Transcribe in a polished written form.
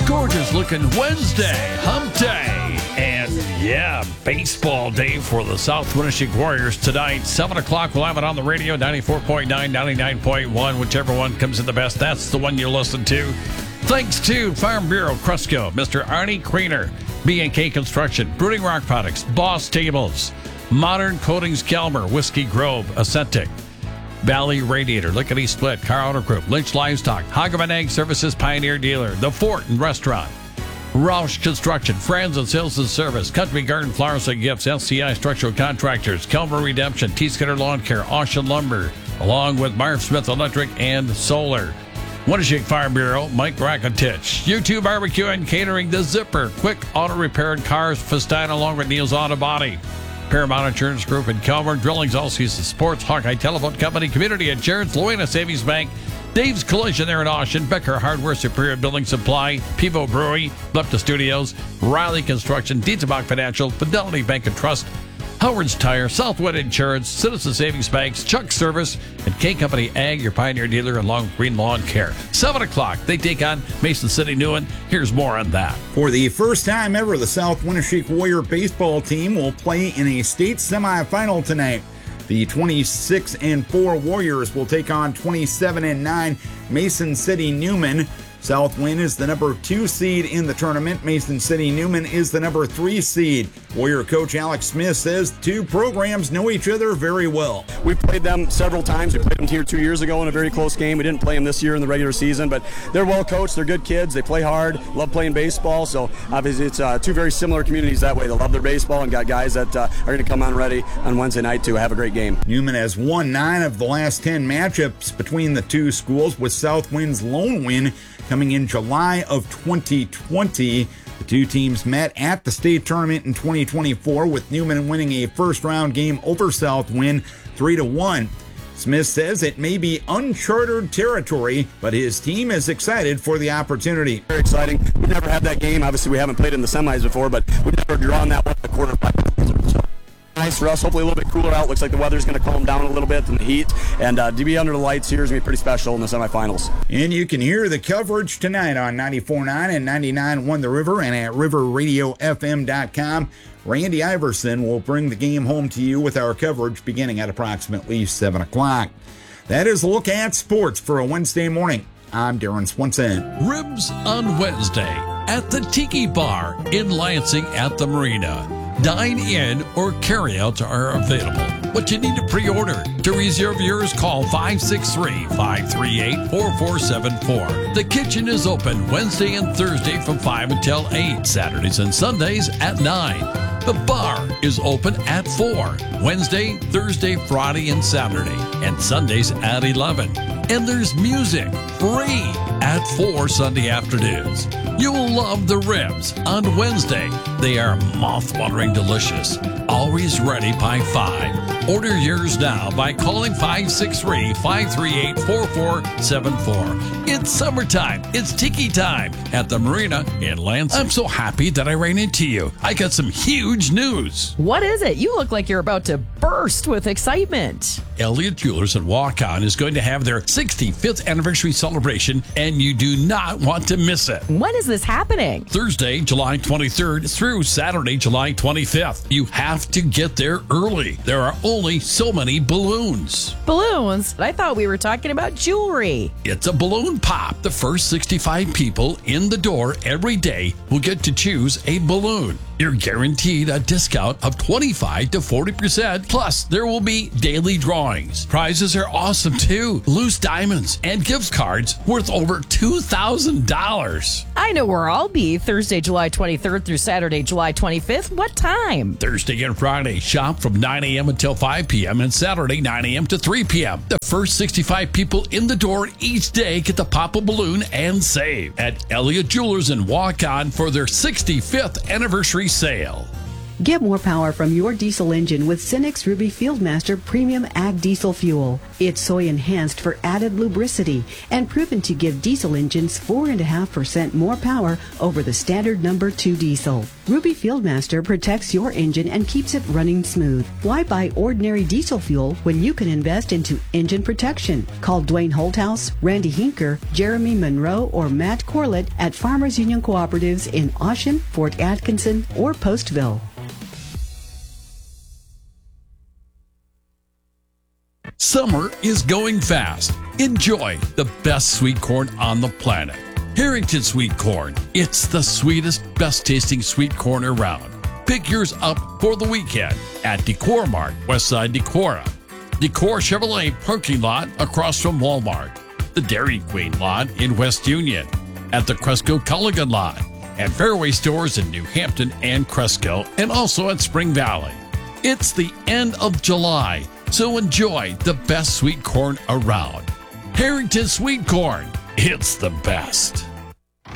gorgeous looking Wednesday, hump day, and yeah, baseball day for the South Winneshiek Warriors tonight. 7 o'clock, we'll have it on the radio, 94.9, 99.1, whichever one comes in the best, that's the one you listen to. Thanks to Farm Bureau, Cresco, Mr. Arnie Kriener, B&K Construction, Brooding Rock Products, Boss Tables, Modern Coatings Kelmer, Whiskey Grove, Ascentic, Valley Radiator, Lickety Split, Car Auto Group, Lynch Livestock, Hageman Ag Services Pioneer Dealer, The Fort and Restaurant, Roush Construction, Friends and Sales and Service, Country Garden Flowers and Gifts, LCI Structural Contractors, Kelmer Redemption, T-Skinner Lawn Care, Ocean Lumber, along with Marv Smith Electric and Solar. Winneshiek Farm Bureau, Mike Rakotich, U2 Barbecue and Catering, The Zipper, Quick Auto Repair and Cars, Festine, along with Neil's Auto Body. Paramount Insurance Group in Kelmer, Drillings, All Seasons Sports, Hawkeye Telephone Company, Community Insurance, Luena Savings Bank, Dave's Collision there in Austin, Becker Hardware, Superior Building Supply, Pivo Brewery, Blepta Studios, Riley Construction, Dietzebach Financial, Fidelity Bank and Trust, Howard's Tire, Southwood Insurance, Citizen Savings Banks, Chuck Service, and K Company Ag, your Pioneer Dealer along Green Lawn Care. 7 o'clock, they take on Mason City Newen. Here's more on that. For the first time ever, the South Winneshiek Warrior baseball team will play in a state semifinal tonight. The 26-4 Warriors will take on 27-9 Mason City Newman. Southwind is the number 2 seed in the tournament. Mason City Newman is the number 3 seed. Warrior coach Alex Smith says two programs know each other very well. We've played them several times. We played them here 2 years ago in a very close game. We didn't play them this year in the regular season, but they're well coached. They're good kids. They play hard, love playing baseball. So obviously it's two very similar communities that way. They love their baseball and got guys that are going to come on ready on Wednesday night to have a great game. Newman has won 9 of the last 10 matchups between the two schools, with Southwind's lone win coming in July of 2020. The two teams met at the state tournament in 2024, with Newman winning a first-round game over Southwind 3-1. Smith says it may be uncharted territory, but his team is excited for the opportunity. Very exciting. We've never had that game. Obviously, we haven't played in the semis before, but we've never drawn that one in the quarterfinals. So nice for us. Hopefully a little bit cooler out. Looks like the weather's going to calm down a little bit in the heat. And to be under the lights here is going to be pretty special in the semifinals. And you can hear the coverage tonight on 94.9 and 99.1 The River and at riverradiofm.com. Randy Iverson will bring the game home to you with our coverage beginning at approximately 7 o'clock. That is a look at sports for a Wednesday morning. I'm Darren Swenson. Ribs on Wednesday at the Tiki Bar in Lansing at the Marina. Dine-in or carry-outs are available, but you need to pre-order. To reserve yours, call 563-538-4474. The kitchen is open Wednesday and Thursday from 5 until 8, Saturdays and Sundays at 9. The bar is open at 4, Wednesday, Thursday, Friday, and Saturday, and Sundays at 11. And there's music free at 4 Sunday afternoons. You will love the ribs on Wednesday. They are mouth-watering delicious. Always ready by 5. Order yours now by calling 563-538-4474. It's summertime. It's tiki time at the Marina in Lansing. I'm so happy that I ran into you. I got some huge news. What is it? You look like you're about to burst with excitement. Elliott Jewelers in Waukon is going to have their 65th anniversary celebration, and you do not want to miss it. When is this happening? Thursday, July 23rd through Saturday, July 25th. You have to get there early. There are only so many balloons. Balloons? I thought we were talking about jewelry. It's a balloon pop. The first 65 people in the door every day will get to choose a balloon. You're guaranteed a discount of 25 to 40%. Plus, there will be daily drawings. Prizes are awesome too. Loose diamonds and gift cards worth over $2,000. I know where I'll be Thursday, July 23rd through Saturday, July 25th. What time? Thursday and Friday, shop from 9 a.m. until 5 p.m. and Saturday, 9 a.m. to 3 p.m. The first 65 people in the door each day get to pop a balloon and save at Elliott Jewelers in Waukon for their 65th anniversary sale. Get more power from your diesel engine with Cenex Ruby Fieldmaster Premium Ag Diesel Fuel. It's soy enhanced for added lubricity and proven to give diesel engines 4.5% more power over the standard number 2 diesel. Ruby Fieldmaster protects your engine and keeps it running smooth. Why buy ordinary diesel fuel when you can invest into engine protection? Call Dwayne Holthouse, Randy Hinker, Jeremy Monroe, or Matt Corlett at Farmers Union Cooperatives in Oshen, Fort Atkinson, or Postville. Summer is going fast. Enjoy the best sweet corn on the planet. Harrington Sweet Corn. It's the sweetest, best tasting sweet corn around. Pick yours up for the weekend at Decor Mart, Westside Decorah. Decor Chevrolet parking lot across from Walmart. The Dairy Queen lot in West Union. At the Cresco Culligan lot. And Fairway stores in New Hampton and Cresco, and also at Spring Valley. It's the end of July, so enjoy the best sweet corn around. Harrington Sweet Corn. It's the best.